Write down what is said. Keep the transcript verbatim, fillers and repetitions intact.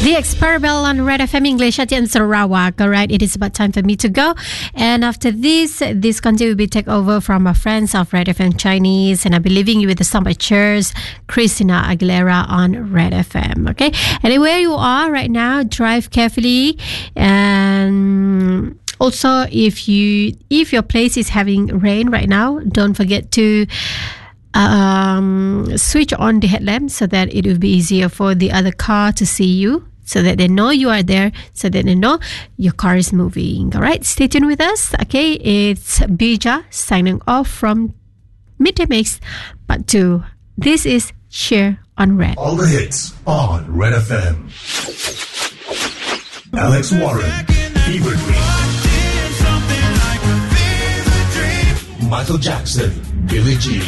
The Experimental on Red F M English at in Sarawak. All right, it is about time for me to go. And after this, this content will be taken over from our friends of Red F M Chinese. And I'll be leaving you with the song by Cheers, Christina Aguilera on Red F M. Okay, anywhere you are right now, drive carefully. And also, if you if your place is having rain right now, don't forget to um, switch on the headlamp so that it will be easier for the other car to see you, so that they know you are there, so that they know your car is moving. All right, stay tuned with us. Okay, it's Bija signing off from Midday Mix Part two. This is Share on Red. All the hits on Red F M. Alex Warren, Fever Dream. Michael Jackson, Billie Jean.